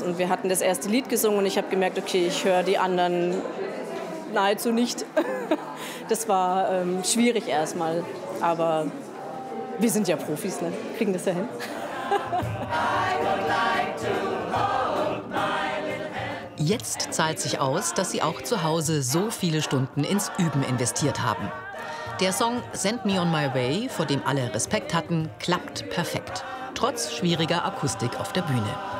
Spaß. Und wir hatten das erste Lied gesungen und ich habe gemerkt, okay, ich höre die anderen nahezu nicht. Das war schwierig erstmal, aber wir sind ja Profis, ne? Kriegen das ja hin. Jetzt zahlt sich aus, dass sie auch zu Hause so viele Stunden ins Üben investiert haben. Der Song Send Me On My Way, vor dem alle Respekt hatten, klappt perfekt. Trotz schwieriger Akustik auf der Bühne.